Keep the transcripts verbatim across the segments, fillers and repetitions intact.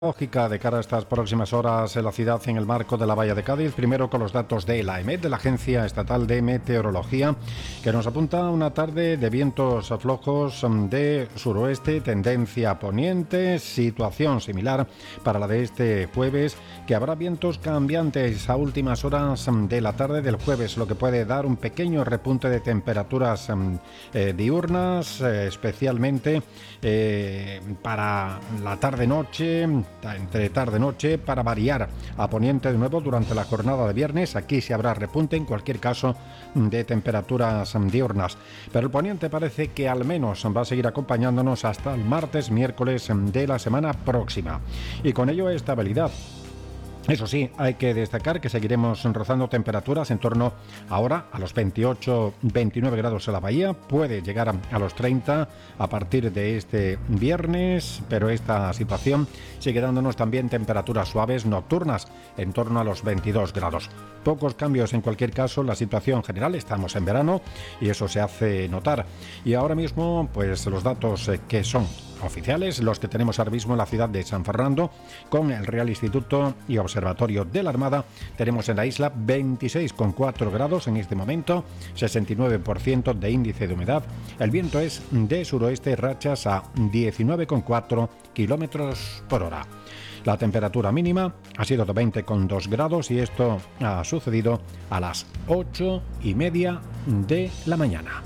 Lógica de cara a estas próximas horas en la ciudad en el marco de la Bahía de Cádiz. Primero con los datos de la EMET, de la Agencia Estatal de Meteorología, que nos apunta una tarde de vientos flojos de suroeste, tendencia poniente, situación similar para la de este jueves, que habrá vientos cambiantes a últimas horas de la tarde del jueves, lo que puede dar un pequeño repunte de temperaturas eh, diurnas, eh, especialmente eh, para la tarde-noche, entre tarde-noche, para variar a poniente de nuevo durante la jornada de viernes. Aquí sí habrá repunte, en cualquier caso, de temperaturas diurnas. Pero el poniente parece que al menos va a seguir acompañándonos hasta el martes, miércoles de la semana próxima. Y con ello estabilidad. Eso sí, hay que destacar que seguiremos rozando temperaturas en torno ahora a los veintiocho veintinueve grados en la bahía. Puede llegar a los treinta a partir de este viernes, pero esta situación sigue dándonos también temperaturas suaves nocturnas en torno a los veintidós grados. Pocos cambios en cualquier caso, la situación general, estamos en verano y eso se hace notar. Y ahora mismo, pues los datos que son oficiales, los que tenemos ahora mismo en la ciudad de San Fernando, con el Real Instituto y Observatorio de la Armada, tenemos en la isla veintiséis coma cuatro grados en este momento, sesenta y nueve por ciento de índice de humedad, el viento es de suroeste, rachas a diecinueve coma cuatro kilómetros por hora. La temperatura mínima ha sido de veinte coma dos grados y esto ha sucedido a las ocho y media de la mañana.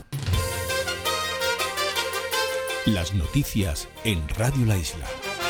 Las noticias en Radio La Isla.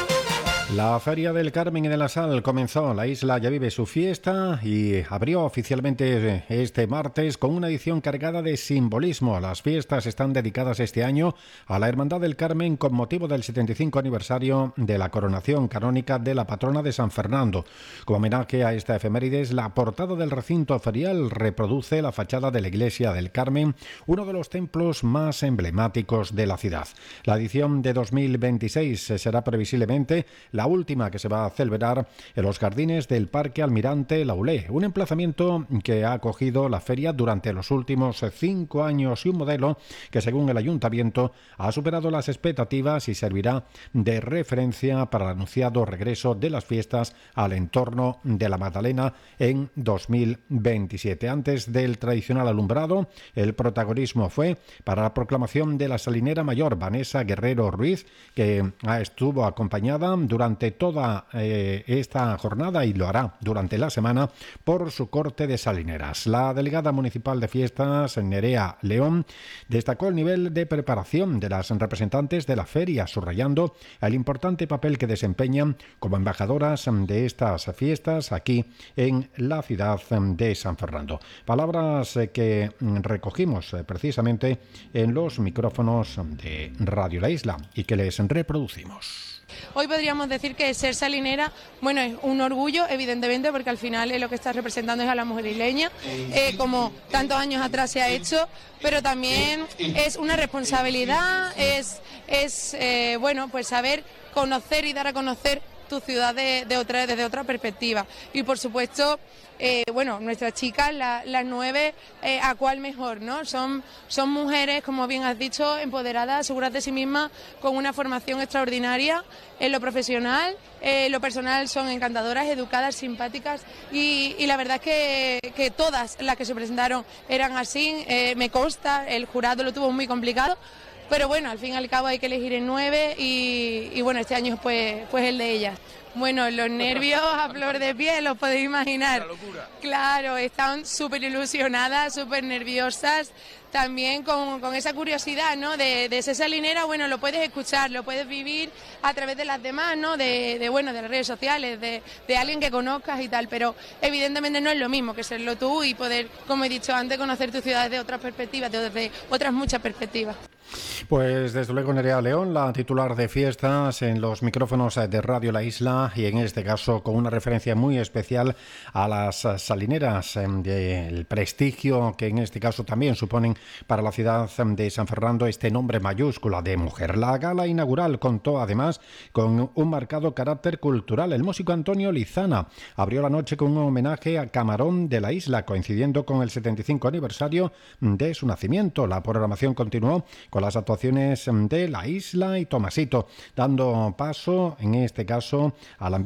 La Feria del Carmen y de la Sal comenzó. La isla ya vive su fiesta y abrió oficialmente este martes con una edición cargada de simbolismo. Las fiestas están dedicadas este año a la Hermandad del Carmen con motivo del setenta y cinco aniversario de la coronación canónica de la patrona de San Fernando. Como homenaje a esta efemérides, la portada del recinto ferial reproduce la fachada de la Iglesia del Carmen, uno de los templos más emblemáticos de la ciudad. La edición de dos mil veintiséis será previsiblemente la última, que se va a celebrar en los jardines del Parque Almirante Laulé, un emplazamiento que ha acogido la feria durante los últimos cinco años y un modelo que, según el ayuntamiento, ha superado las expectativas y servirá de referencia para el anunciado regreso de las fiestas al entorno de la Magdalena en dos mil veintisiete. Antes del tradicional alumbrado, el protagonismo fue para la proclamación de la salinera mayor Vanessa Guerrero Ruiz, que estuvo acompañada durante durante toda eh, esta jornada y lo hará durante la semana por su corte de salineras. La delegada municipal de fiestas, Nerea León, destacó el nivel de preparación de las representantes de la feria, subrayando el importante papel que desempeñan como embajadoras de estas fiestas aquí en la ciudad de San Fernando. Palabras que recogimos precisamente en los micrófonos de Radio La Isla y que les reproducimos. Hoy podríamos decir que ser salinera, bueno, es un orgullo, evidentemente, porque al final es lo que está representando es a la mujer isleña, eh, como tantos años atrás se ha hecho, pero también es una responsabilidad, es, es eh, bueno, pues saber conocer y dar a conocer tu ciudad de, de otra, desde otra perspectiva. Y por supuesto, eh, bueno, nuestras chicas, la, las nueve, eh, a cuál mejor, ¿no? Son, son mujeres, como bien has dicho, empoderadas, seguras de sí mismas, con una formación extraordinaria en lo profesional, en lo personal son encantadoras, educadas, simpáticas y, y la verdad es que, que todas las que se presentaron eran así, eh, me consta, el jurado lo tuvo muy complicado. Pero bueno, al fin y al cabo hay que elegir en nueve y, y bueno, este año pues, pues el de ellas. Bueno, los nervios a flor de piel, los podéis imaginar. La locura. Claro, están súper ilusionadas, súper nerviosas, también con, con esa curiosidad, ¿no? De, de ser salinera, bueno, lo puedes escuchar, lo puedes vivir a través de las demás, ¿no? De, de bueno, de las redes sociales, de, de alguien que conozcas y tal, pero evidentemente no es lo mismo que serlo tú y poder, como he dicho antes, conocer tu ciudad desde otras perspectivas, desde otras muchas perspectivas. Pues desde luego Nerea León, la titular de fiestas en los micrófonos de Radio La Isla y en este caso con una referencia muy especial a las salineras, del prestigio que en este caso también suponen para la ciudad de San Fernando este nombre mayúscula de mujer. La gala inaugural contó además con un marcado carácter cultural. El músico Antonio Lizana abrió la noche con un homenaje a Camarón de la Isla, coincidiendo con el setenta y cinco aniversario de su nacimiento. La programación continuó con las actuaciones de La Isla y Tomasito, dando paso, en este caso, al ambiente